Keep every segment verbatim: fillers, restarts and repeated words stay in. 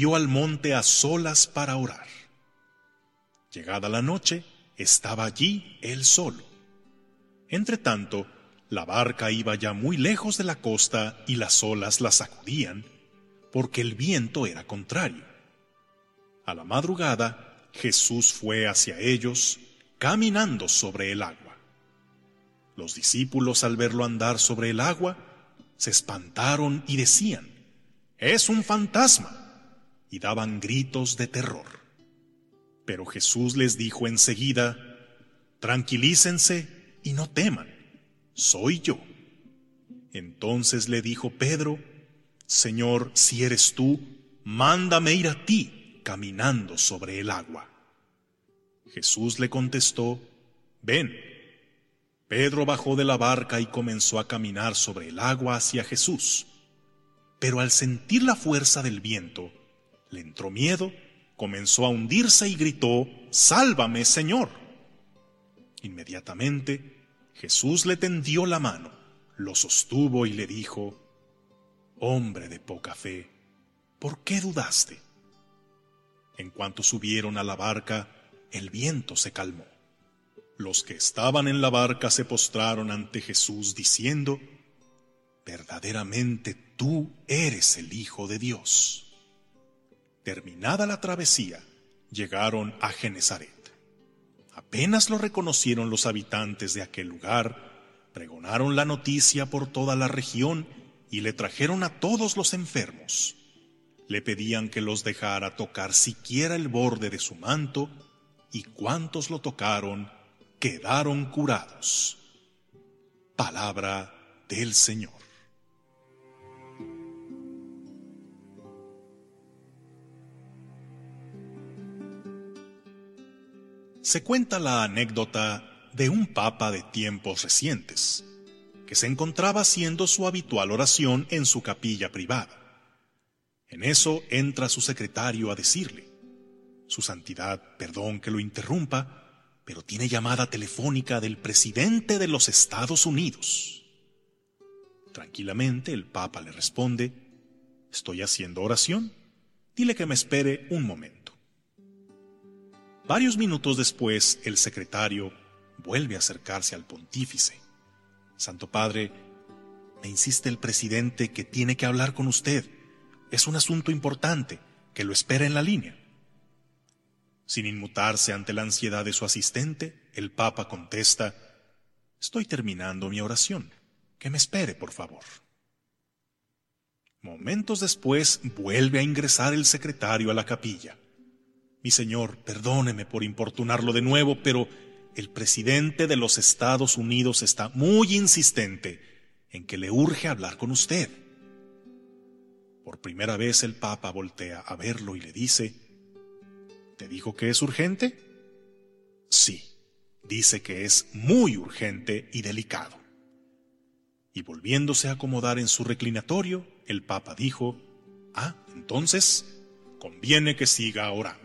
subió al monte a solas para orar. Llegada la noche, estaba allí él solo. Entretanto, la barca iba ya muy lejos de la costa y las olas la sacudían, porque el viento era contrario. A la madrugada, Jesús fue hacia ellos, caminando sobre el agua. Los discípulos, al verlo andar sobre el agua, se espantaron y decían: «¡Es un fantasma!», y daban gritos de terror. Pero Jesús les dijo enseguida: «Tranquilícense y no teman, soy yo». Entonces le dijo Pedro: «Señor, si eres tú, mándame ir a ti caminando sobre el agua». Jesús le contestó: «Ven». Pedro bajó de la barca y comenzó a caminar sobre el agua hacia Jesús. Pero al sentir la fuerza del viento, le entró miedo, comenzó a hundirse y gritó: «¡Sálvame, Señor!». Inmediatamente Jesús le tendió la mano, lo sostuvo y le dijo: «Hombre de poca fe, ¿por qué dudaste?». En cuanto subieron a la barca, el viento se calmó. Los que estaban en la barca se postraron ante Jesús diciendo: «Verdaderamente tú eres el Hijo de Dios». Terminada la travesía, llegaron a Genezaret. Apenas lo reconocieron los habitantes de aquel lugar, pregonaron la noticia por toda la región y le trajeron a todos los enfermos. Le pedían que los dejara tocar siquiera el borde de su manto, y cuantos lo tocaron quedaron curados. Palabra del Señor. Se cuenta la anécdota de un papa de tiempos recientes, que se encontraba haciendo su habitual oración en su capilla privada. En eso entra su secretario a decirle: «Su santidad, perdón que lo interrumpa, pero tiene llamada telefónica del presidente de los Estados Unidos». Tranquilamente el papa le responde: «Estoy haciendo oración, dile que me espere un momento». Varios minutos después, el secretario vuelve a acercarse al pontífice. «Santo Padre, me insiste el presidente que tiene que hablar con usted. Es un asunto importante, que lo espera en la línea». Sin inmutarse ante la ansiedad de su asistente, el Papa contesta: «Estoy terminando mi oración. Que me espere, por favor». Momentos después, vuelve a ingresar el secretario a la capilla. «Mi señor, perdóneme por importunarlo de nuevo, pero el presidente de los Estados Unidos está muy insistente en que le urge hablar con usted». Por primera vez el Papa voltea a verlo y le dice: «¿Te dijo que es urgente?». «Sí, dice que es muy urgente y delicado». Y volviéndose a acomodar en su reclinatorio, el Papa dijo: «Ah, entonces, conviene que siga orando».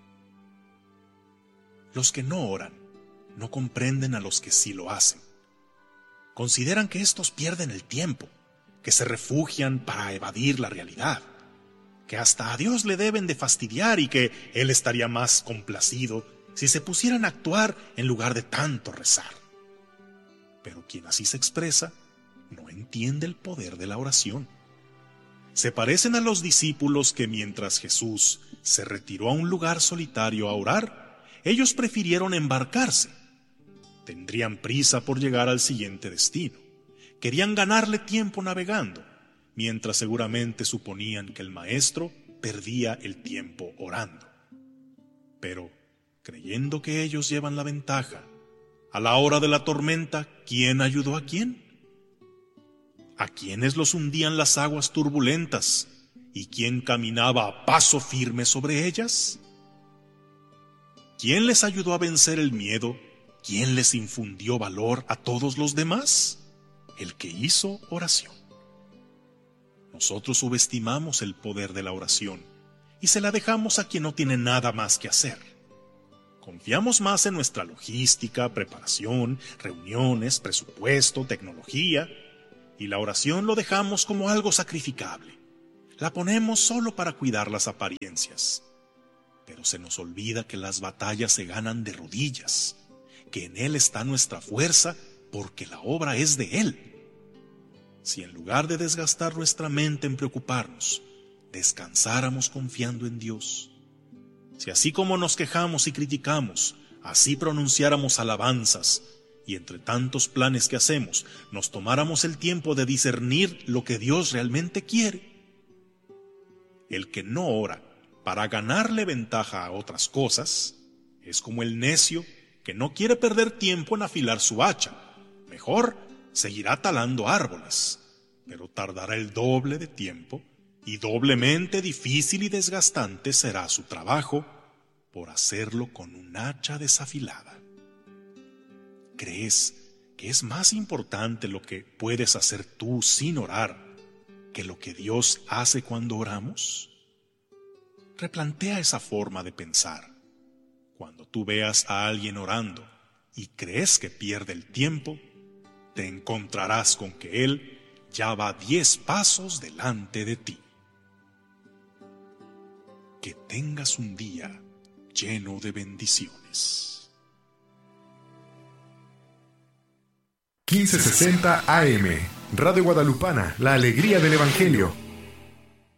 Los que no oran no comprenden a los que sí lo hacen. Consideran que estos pierden el tiempo, que se refugian para evadir la realidad, que hasta a Dios le deben de fastidiar y que Él estaría más complacido si se pusieran a actuar en lugar de tanto rezar. Pero quien así se expresa no entiende el poder de la oración. Se parecen a los discípulos que mientras Jesús se retiró a un lugar solitario a orar, ellos prefirieron embarcarse. Tendrían prisa por llegar al siguiente destino. Querían ganarle tiempo navegando, mientras seguramente suponían que el Maestro perdía el tiempo orando. Pero, creyendo que ellos llevan la ventaja, a la hora de la tormenta, ¿quién ayudó a quién? ¿A quiénes los hundían las aguas turbulentas y quién caminaba a paso firme sobre ellas? ¿Quién les ayudó a vencer el miedo? ¿Quién les infundió valor a todos los demás? El que hizo oración. Nosotros subestimamos el poder de la oración y se la dejamos a quien no tiene nada más que hacer. Confiamos más en nuestra logística, preparación, reuniones, presupuesto, tecnología, y la oración lo dejamos como algo sacrificable. la ponemos solo para cuidar las apariencias. Pero se nos olvida que las batallas se ganan de rodillas, que en Él está nuestra fuerza porque la obra es de Él. Si en lugar de desgastar nuestra mente en preocuparnos, descansáramos confiando en Dios, si así como nos quejamos y criticamos, así pronunciáramos alabanzas, y entre tantos planes que hacemos, nos tomáramos el tiempo de discernir lo que Dios realmente quiere. El que no ora para ganarle ventaja a otras cosas es como el necio que no quiere perder tiempo en afilar su hacha. Mejor seguirá talando árboles, pero tardará el doble de tiempo y doblemente difícil y desgastante será su trabajo por hacerlo con un hacha desafilada. ¿Crees que es más importante lo que puedes hacer tú sin orar que lo que Dios hace cuando oramos? Replantea esa forma de pensar. Cuando tú veas a alguien orando y crees que pierde el tiempo, te encontrarás con que él ya va diez pasos delante de ti. Que tengas un día lleno de bendiciones. quince sesenta A M, Radio Guadalupana, la alegría del Evangelio.